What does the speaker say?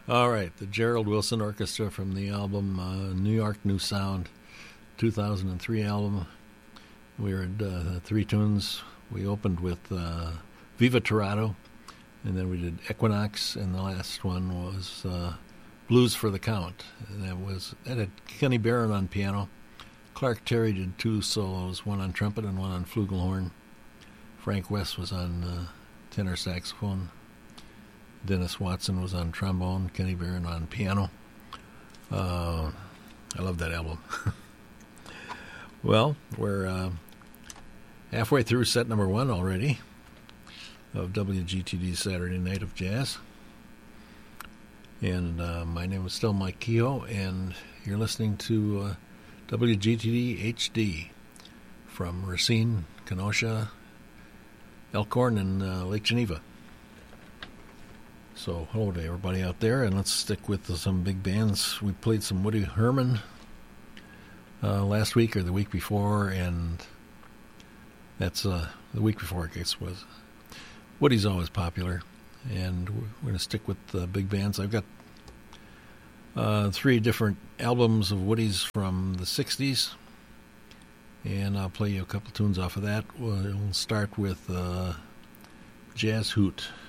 All right, the Gerald Wilson Orchestra from the album New York New Sound, 2003 album. We heard three tunes. We opened with Viva Torado, and then we did Equinox, and the last one was Blues for the Count. And that had Kenny Barron on piano. Clark Terry did two solos, one on trumpet and one on flugelhorn. Frank West was on tenor saxophone. Dennis Watson was on trombone, Kenny Barron on piano. I love that album. Well, we're halfway through set number one already of WGTD's Saturday Night of Jazz. And my name is still Mike Kehoe, and you're listening to WGTD HD from Racine, Kenosha, Elkhorn, and Lake Geneva. So hello to everybody out there, and let's stick with some big bands. We played some Woody Herman last week or the week before, and that's the week before, I guess, was. Woody's always popular, and we're going to stick with the big bands. I've got three different albums of Woody's from the 60s, and I'll play you a couple tunes off of that. We'll start with Jazz Hoot.